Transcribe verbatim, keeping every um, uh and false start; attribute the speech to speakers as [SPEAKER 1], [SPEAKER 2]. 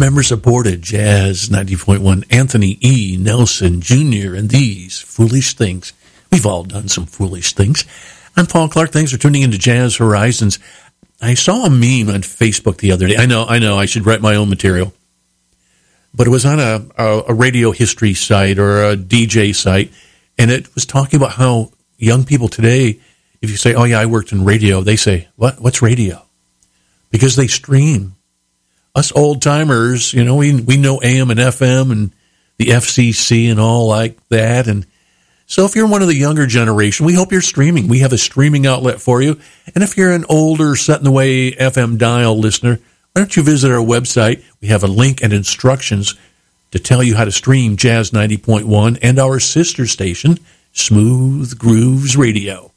[SPEAKER 1] member-supported Jazz ninety point one, Anthony E. Nelson Junior, and these foolish things. We've all done some foolish things. I'm Paul Clark. Thanks for tuning into Jazz Horizons. I saw a meme on Facebook the other day. I know, I know, I should write my own material. But it was on a, a, a radio history site or a D J site, and it was talking about how young people today, if you say, oh yeah, I worked in radio, they say, what? What's radio? Because they stream. Us old-timers, you know, we we know A M and F M and the F C C and all like that. And so if you're one of the younger generation, we hope you're streaming. We have a streaming outlet for you. And if you're an older, set-in-the-way F M dial listener, why don't you visit our website? We have a link and instructions to tell you how to stream Jazz ninety point one and our sister station, Smooth Grooves Radio.